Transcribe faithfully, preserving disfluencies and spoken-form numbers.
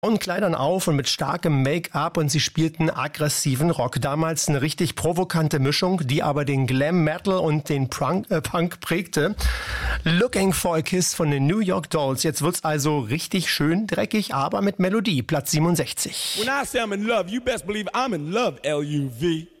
Und Kleidern auf und mit starkem Make-up und sie spielten aggressiven Rock. Damals eine richtig provokante Mischung, die aber den Glam Metal und den Punk, äh, Punk prägte. Looking for a Kiss von den New York Dolls. Jetzt wird's also richtig schön dreckig, aber mit Melodie. Platz siebenundsechzig. When I say I'm in love, you best believe I'm in love, L U V.